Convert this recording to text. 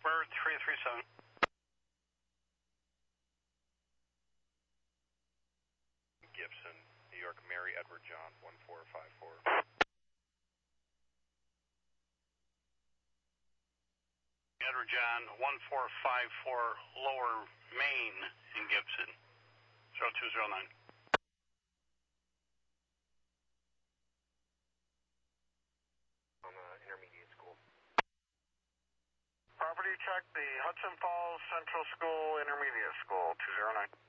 Bird 337. Gibson, New York, Mary Edward John 1454. Edward John 1454 Lower Main in Gibson 0209. On intermediate school. Property check, the Hudson Falls Central School Intermediate School 209.